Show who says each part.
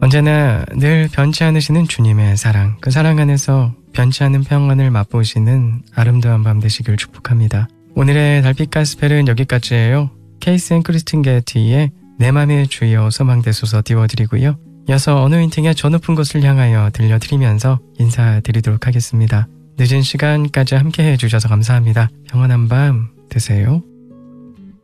Speaker 1: 언제나 늘 변치 않으시는 주님의 사랑, 그 사랑 안에서 변치 않는 평안을 맛보시는 아름다운 밤 되시길 축복합니다. 오늘의 달빛 가스펠은 여기까지예요. 케이스 앤 크리스틴 게티의 내 맘의 주여 소망되소서 띄워드리고요. 이어서 어노인팅의 저 높은 곳을 향하여 들려드리면서 인사드리도록 하겠습니다. 늦은 시간까지 함께 해주셔서 감사합니다. 평안한 밤 되세요.